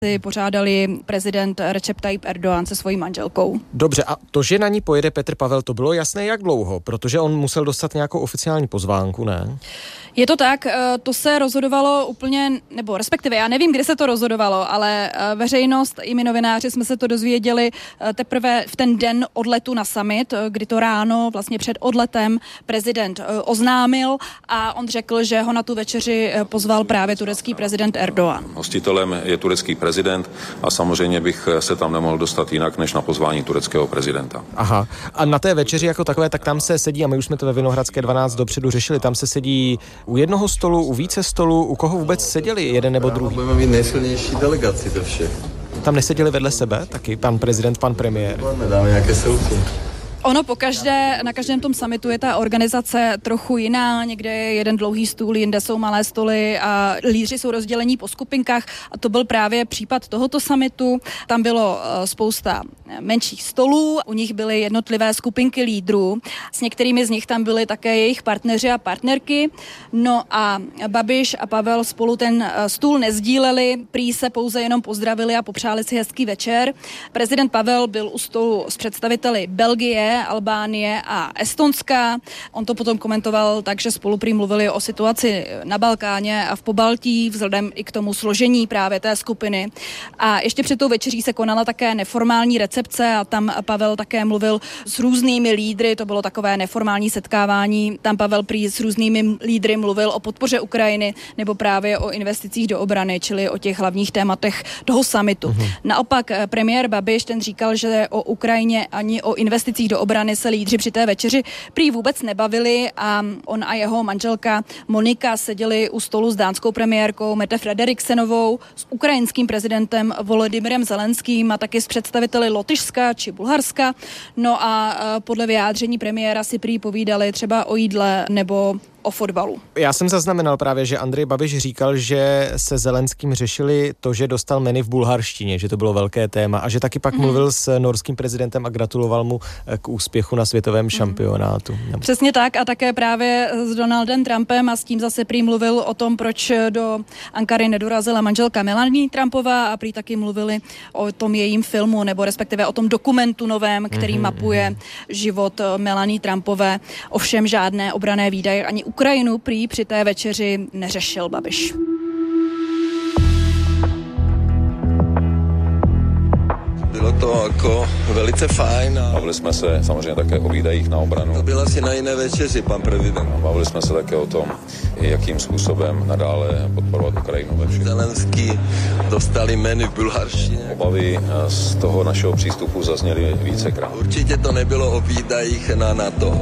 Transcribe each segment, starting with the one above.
pořádali prezident Recep Tayyip Erdoğan se svojí manželkou. Dobře, a to, že na ní pojede Petr Pavel, to bylo jasné jak dlouho? Protože on musel dostat nějakou oficiální pozvánku, ne? Je to tak, to se rozhodovalo úplně, nebo respektive já nevím, kde se to rozhodovalo, ale veřejnost i my novináři jsme se to dozvěděli teprve v ten den odletu na summit, kdy to ráno vlastně před odletem prezident oznámil a on řekl, že ho na tu večeři pozval právě turecký prezident Erdoğan. Hostitelem je turecký prezident a samozřejmě bych se tam nemohl dostat jinak, než na pozvání tureckého prezidenta. Aha. A na té večeři jako takové, tak tam se sedí, a my už jsme to ve Vinohradské 12 dopředu řešili, tam se sedí u jednoho stolu, u více stolů, u koho vůbec seděli, jeden nebo druhý? Budeme mít nejsilnější delegaci ze všech. Tam neseděli vedle sebe taky pan prezident, pan premiér? Dáme nějaké selfie. Ono na každém tom summitu je ta organizace trochu jiná, někde je jeden dlouhý stůl, jinde jsou malé stoly a lídři jsou rozdělení po skupinkách a to byl právě případ tohoto summitu. Tam bylo spousta menších stolů, u nich byly jednotlivé skupinky lídrů, s některými z nich tam byli také jejich partneři a partnerky, no a Babiš a Pavel spolu ten stůl nezdíleli, prý se pouze jenom pozdravili a popřáli si hezký večer. Prezident Pavel byl u stolu s představiteli Belgie, Albánie a Estonska. On to potom komentoval tak, že spolu prý mluvili o situaci na Balkáně a v Pobaltí, vzhledem i k tomu složení právě té skupiny. A ještě před tou večeří se konala také neformální recepce a tam Pavel také mluvil s různými lídry, to bylo takové neformální setkávání. Tam Pavel prý s různými lídry mluvil o podpoře Ukrajiny nebo právě o investicích do obrany, čili o těch hlavních tématech toho summitu. Naopak premiér Babiš ten říkal, že o Ukrajině ani o investicích do obrany se lídři při té večeři prý vůbec nebavili a on a jeho manželka Monika seděli u stolu s dánskou premiérkou Mette Frederiksenovou, s ukrajinským prezidentem Volodymyrem Zelenským a taky s představiteli Lotyšska či Bulharska. No a podle vyjádření premiéra si prý povídali třeba o jídle nebo o fotbalu. Já jsem zaznamenal právě, že Andrej Babiš říkal, že se Zelenským řešili to, že dostal menu v bulharštině, že to bylo velké téma a že taky pak mluvil s norským prezidentem a gratuloval mu k úspěchu na světovém šampionátu. Přesně tak a také právě s Donaldem Trumpem a s tím zase prý mluvil o tom, proč do Ankary nedorazila manželka Melanie Trumpová a prý taky mluvili o tom jejím filmu nebo respektive o tom dokumentu novém, který mapuje život Melanie Trumpové. Ovšem žádné obranné výdaje ani Ukrajinu prý při té večeři neřešil Babiš. Bylo to jako velice fajn. Bavili jsme se samozřejmě také o výdajích na obranu. To byla asi na jiné večeři, pan prezident. Bavili jsme se také o tom, jakým způsobem nadále podporovat Ukrajinu ve všech. Zelenský dostali menu v bulharštině. Obavy z toho našeho přístupu zazněly vícekrát. Určitě to nebylo o výdajích na NATO.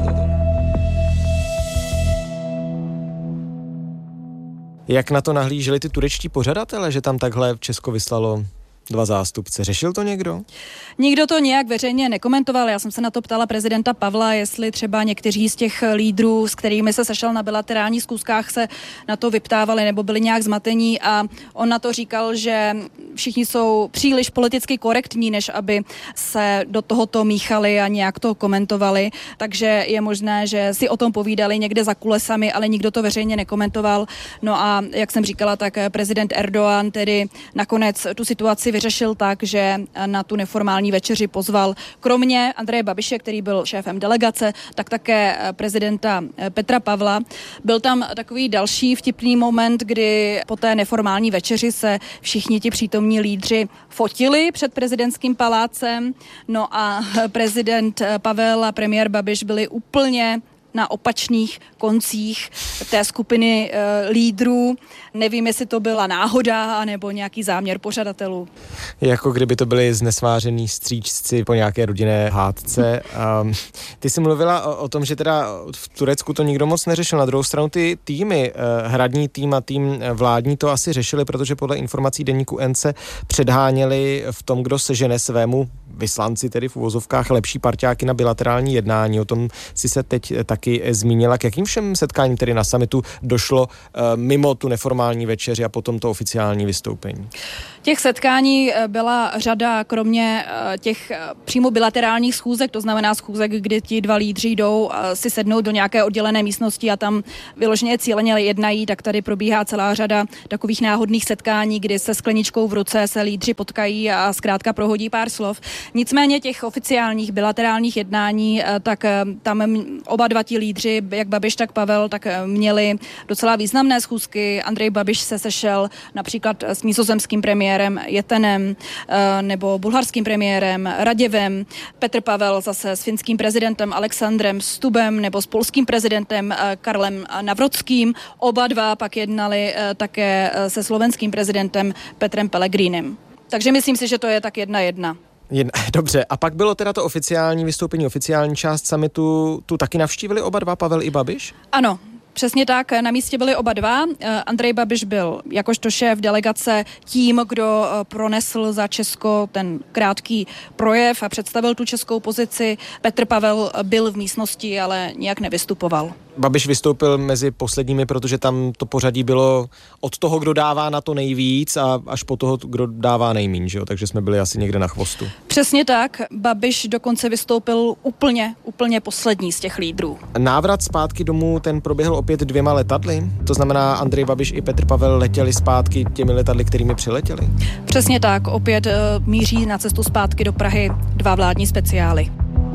Jak na to nahlíželi ty turečtí pořadatelé, že tam takhle Česko vyslalo 2 zástupce? Řešil to někdo? Nikdo to nějak veřejně nekomentoval. Já jsem se na to ptala prezidenta Pavla, jestli třeba někteří z těch lídrů, s kterými se sešel na bilaterálních schůzkách, se na to vyptávali nebo byli nějak zmatení a on na to říkal, že všichni jsou příliš politicky korektní, než aby se do tohoto míchali a nějak to komentovali. Takže je možné, že si o tom povídali někde za kulesami, ale nikdo to veřejně nekomentoval. No a jak jsem říkala, tak prezident Erdoğan tedy nakonec tu situaci vyřešil tak, že na tu neformální večeři pozval kromě Andreje Babiše, který byl šéfem delegace, tak také prezidenta Petra Pavla. Byl tam takový další vtipný moment, kdy po té neformální večeři se všichni ti přítomní lídři fotili před prezidentským palácem. No a prezident Pavel a premiér Babiš byli úplně na opačných koncích té skupiny lídrů. Nevím, jestli to byla náhoda nebo nějaký záměr pořadatelů. Jako kdyby to byli znesvářený stříčci po nějaké rodinné hádce. Ty jsi mluvila o tom, že teda v Turecku to nikdo moc neřešil. Na druhou stranu ty týmy, hradní tým a tým vládní to asi řešili, protože podle informací deníku N se předháněli v tom, kdo sežene svému vyslanci, tedy v uvozovkách lepší parťáky na bilaterální jednání. O tom si se teď taky taky zmínila. K jakým všem setkáním tedy na summitu došlo mimo tu neformální večeři a potom to oficiální vystoupení? Těch setkání byla řada, kromě těch přímo bilaterálních schůzek, to znamená schůzek, kdy ti dva lídři jdou si sednout do nějaké oddělené místnosti a tam vyloženě cíleně jednají, tak tady probíhá celá řada takových náhodných setkání, kdy se skleničkou v ruce se lídři potkají a zkrátka prohodí pár slov. Nicméně těch oficiálních bilaterálních jednání, tak tam oba dva ti lídři, jak Babiš, tak Pavel, tak měli docela významné schůzky. Andrej Babiš se sešel například s nizozemským premiérem Jetenem nebo bulharským premiérem Raděvem. Petr Pavel zase s finským prezidentem Alexandrem Stubem nebo s polským prezidentem Karlem Navrockým. Oba dva pak jednali také se slovenským prezidentem Petrem Pellegrinem. Takže myslím si, že to je tak 1:1. Dobře, a pak bylo teda to oficiální vystoupení, oficiální část summitu, tu taky navštívili oba dva, Pavel i Babiš? Ano. Přesně tak, na místě byli oba dva. Andrej Babiš byl jakožto šéf delegace tím, kdo pronesl za Česko ten krátký projev a představil tu českou pozici. Petr Pavel byl v místnosti, ale nijak nevystupoval. Babiš vystoupil mezi posledními, protože tam to pořadí bylo od toho, kdo dává na to nejvíc a až po toho, kdo dává nejmíň, že jo? Takže jsme byli asi někde na chvostu. Přesně tak. Babiš dokonce vystoupil úplně poslední z těch lídrů. Návrat zpátky domů, ten proběhl opět 2 letadly? To znamená, Andrej Babiš i Petr Pavel letěli zpátky těmi letadly, kterými přiletěli? Přesně tak. Opět míří na cestu zpátky do Prahy 2 vládní speciály.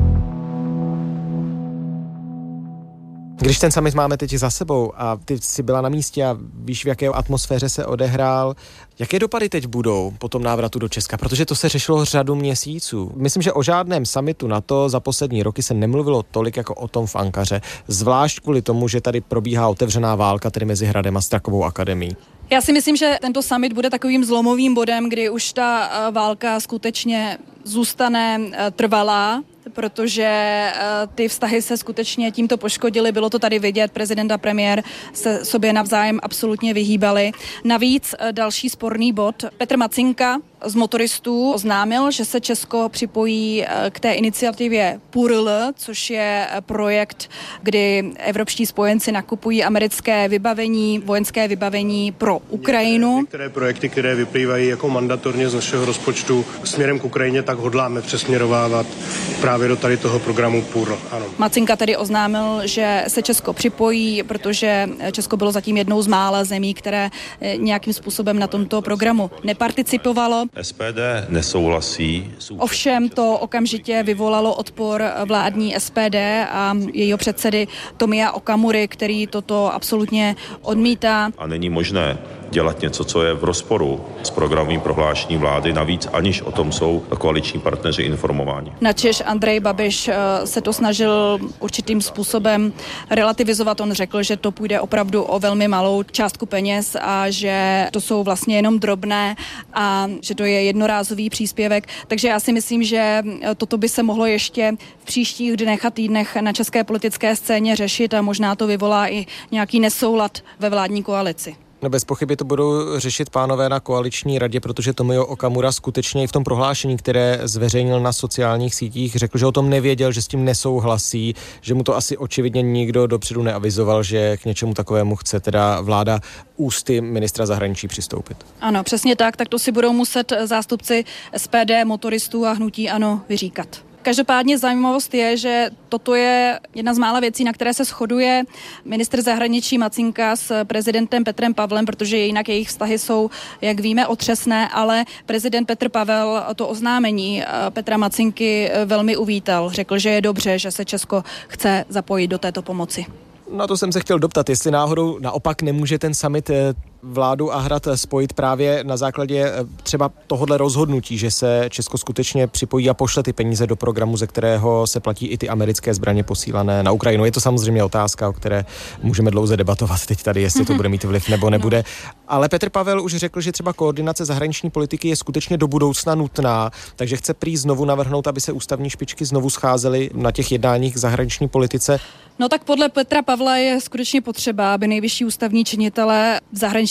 Když ten summit máme teď za sebou a ty jsi byla na místě a víš, v jaké atmosféře se odehrál, jaké dopady teď budou po tom návratu do Česka? Protože to se řešilo řadu měsíců. Myslím, že o žádném summitu NATO za poslední roky se nemluvilo tolik jako o tom v Ankaře, zvlášť kvůli tomu, že tady probíhá otevřená válka tedy mezi Hradem a Strakovou akademií. Já si myslím, že tento summit bude takovým zlomovým bodem, kdy už ta válka skutečně zůstane trvalá, protože ty vztahy se skutečně tímto poškodily. Bylo to tady vidět, prezident a premiér se sobě navzájem absolutně vyhýbali. Navíc další sporný bod. Petr Macinka z motoristů oznámil, že se Česko připojí k té iniciativě PURL, což je projekt, kdy evropští spojenci nakupují americké vybavení, vojenské vybavení pro Ukrajinu. Některé projekty, které vyplývají jako mandatorně z našeho rozpočtu směrem k Ukrajině, tak hodláme přesměrovávat právě do tady toho programu PURL. Ano. Macinka tedy oznámil, že se Česko připojí, protože Česko bylo zatím jednou z mála zemí, které nějakým způsobem na tomto programu neparticipovalo. SPD nesouhlasí. Ovšem to okamžitě vyvolalo odpor vládní SPD a jejího předsedy Tomia Okamury, který toto absolutně odmítá. A není možné dělat něco, co je v rozporu s programovým prohlášením vlády, navíc aniž o tom jsou koaliční partneři informováni. Načež Andrej Babiš se to snažil určitým způsobem relativizovat. On řekl, že to půjde opravdu o velmi malou částku peněz a že to jsou vlastně jenom drobné a že to je jednorázový příspěvek. Takže já si myslím, že toto by se mohlo ještě v příštích dnech a týdnech na české politické scéně řešit a možná to vyvolá i nějaký nesoulad ve vládní koalici. No bez pochyby to budou řešit pánové na koaliční radě, protože Tomio Okamura skutečně i v tom prohlášení, které zveřejnil na sociálních sítích, řekl, že o tom nevěděl, že s tím nesouhlasí, že mu to asi očividně nikdo dopředu neavizoval, že k něčemu takovému chce teda vláda ústy ministra zahraničí přistoupit. Ano, přesně tak, tak to si budou muset zástupci SPD, motoristů a hnutí ANO vyříkat. Každopádně zajímavost je, že toto je jedna z mála věcí, na které se shoduje ministr zahraničí Macinka s prezidentem Petrem Pavlem, protože jinak jejich vztahy jsou, jak víme, otřesné, ale prezident Petr Pavel to oznámení Petra Macinky velmi uvítal. Řekl, že je dobře, že se Česko chce zapojit do této pomoci. Na to jsem se chtěl doptat, jestli náhodou naopak nemůže ten summit vládu a Hrad spojit právě na základě třeba tohohle rozhodnutí, že se Česko skutečně připojí a pošle ty peníze do programu, ze kterého se platí i ty americké zbraně posílané na Ukrajinu. Je to samozřejmě otázka, o které můžeme dlouze debatovat teď tady, jestli to bude mít vliv nebo nebude. Ale Petr Pavel už řekl, že třeba koordinace zahraniční politiky je skutečně do budoucna nutná, takže chce prý znovu navrhnout, aby se ústavní špičky znovu scházely na těch jednáních k zahraniční politice. No tak podle Petra Pavla je skutečně potřeba, aby nejvyšší ústavní činitelé v zahraniční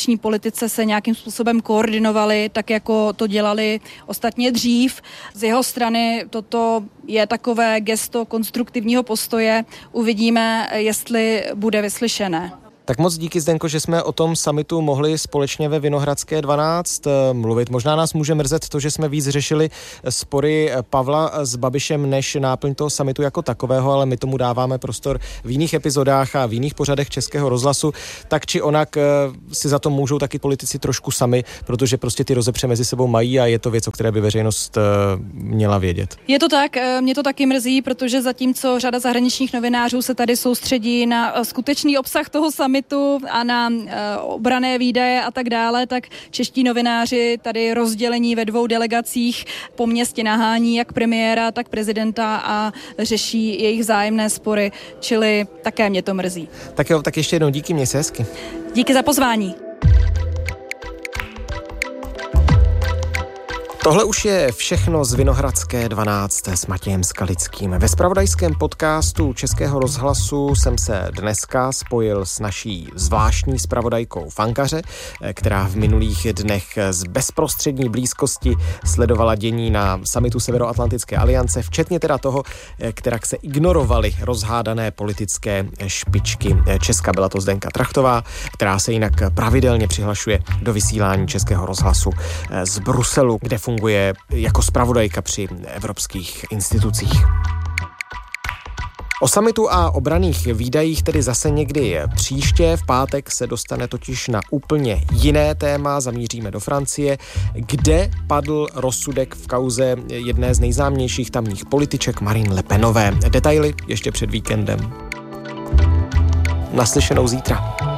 zahraniční politice se nějakým způsobem koordinovali, tak jako to dělali ostatně dřív. Z jeho strany toto je takové gesto konstruktivního postoje. Uvidíme, jestli bude vyslyšené. Tak moc díky, Zdenko, že jsme o tom summitu mohli společně ve Vinohradské 12 mluvit. Možná nás může mrzet to, že jsme víc řešili spory Pavla s Babišem než náplň toho summitu jako takového, ale my tomu dáváme prostor v jiných epizodách a v jiných pořadech Českého rozhlasu. Tak či onak si za to můžou taky politici trošku sami, protože prostě ty rozepře mezi sebou mají a je to věc, o které by veřejnost měla vědět. Je to tak, mě to taky mrzí, protože zatímco řada zahraničních novinářů se tady soustředí na skutečný obsah toho summitu a na obranné výdaje a tak dále, tak čeští novináři tady rozdělení ve 2 delegacích po městě nahání jak premiéra, tak prezidenta a řeší jejich vzájemné spory, čili také mě to mrzí. Tak jo, tak ještě jednou díky, měj se hezky. Díky za pozvání. Tohle už je všechno z Vinohradské 12 s Matějem Skalickým. Ve zpravodajském podcastu Českého rozhlasu jsem se dneska spojil s naší zvláštní zpravodajkou Fankaře, která v minulých dnech z bezprostřední blízkosti sledovala dění na summitu Severoatlantické aliance, včetně teda toho, kterak se ignorovaly rozhádané politické špičky Česka. Byla to Zdenka Trachtová, která se jinak pravidelně přihlašuje do vysílání Českého rozhlasu z Bruselu, kde funguje jako zpravodajka při evropských institucích. O summitu a obranných výdajích tedy zase někdy příště. V pátek se dostane totiž na úplně jiné téma. Zamíříme do Francie, kde padl rozsudek v kauze jedné z nejznámějších tamních političek Marine Le Penové. Detaily ještě před víkendem. Naslyšenou zítra.